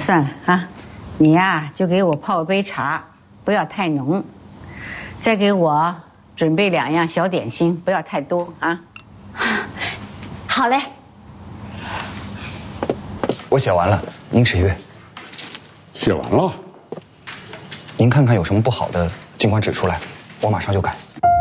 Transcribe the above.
算了啊，你呀就给我泡杯茶，不要太浓，再给我准备2样小点心，不要太多啊。 好嘞。 我写完了，您审阅。 写完了。 您看看有什么不好的，尽管指出来，我马上就改。